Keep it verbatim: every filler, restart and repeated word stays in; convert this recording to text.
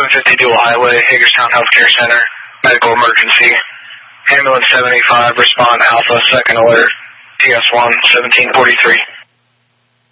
seven fifty Dual Highway, Hagerstown Healthcare Center, medical emergency. Ambulance seven eight five, respond Alpha, second alert, T S one, seventeen forty-three.